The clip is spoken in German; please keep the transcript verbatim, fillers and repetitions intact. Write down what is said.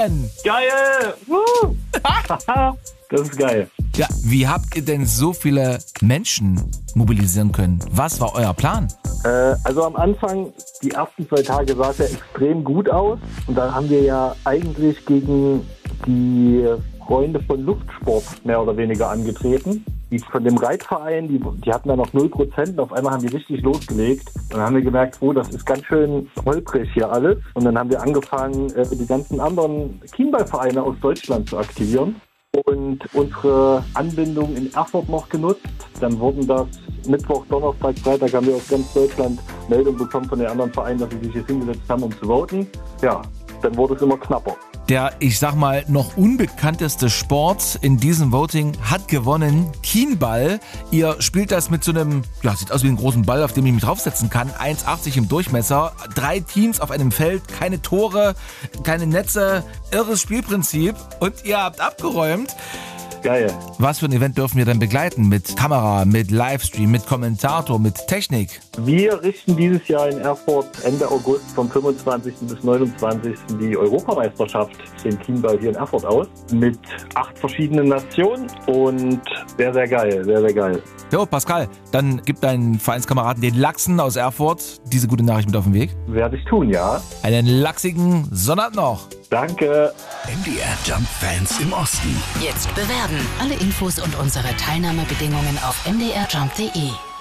gewonnen. Geil! Woo! Das ist geil. Ja, wie habt ihr denn so viele Menschen mobilisieren können? Was war euer Plan? Äh, also am Anfang, die ersten zwei Tage sah es ja extrem gut aus. Und dann haben wir ja eigentlich gegen die Freunde von Luftsport mehr oder weniger angetreten. Die von dem Reitverein, die, die hatten dann noch null Prozent. Auf einmal haben die richtig losgelegt. Und dann haben wir gemerkt, oh, das ist ganz schön holprig hier alles. Und dann haben wir angefangen, die ganzen anderen Kienballvereine aus Deutschland zu aktivieren. Und unsere Anbindung in Erfurt noch genutzt. Dann wurden das Mittwoch, Donnerstag, Freitag haben wir aus ganz Deutschland Meldung bekommen von den anderen Vereinen, dass sie sich jetzt hingesetzt haben, um zu voten. Ja, dann wurde es immer knapper. Der, ich sag mal, noch unbekannteste Sport in diesem Voting hat gewonnen. Kienball. Ihr spielt das mit so einem, ja, sieht aus wie einen großen Ball, auf dem ich mich draufsetzen kann. eins achtzig im Durchmesser. Drei Teams auf einem Feld, keine Tore, keine Netze. Irres Spielprinzip. Und ihr habt abgeräumt. Geil. Was für ein Event dürfen wir denn begleiten? Mit Kamera, mit Livestream, mit Kommentator, mit Technik? Wir richten dieses Jahr in Erfurt Ende August vom fünfundzwanzigsten bis neunundzwanzigsten die Europameisterschaft den Kienball hier in Erfurt aus. Mit acht verschiedenen Nationen und sehr, sehr geil, sehr, sehr geil. Jo, Pascal, dann gib deinen Vereinskameraden, den Lachsen aus Erfurt, diese gute Nachricht mit auf den Weg. Werde ich tun, ja. Einen lachsigen Sonntag noch. Danke. M D R Jump Fans im Osten. Jetzt bewerben. Alle Infos und unsere Teilnahmebedingungen auf m d r jump punkt d e.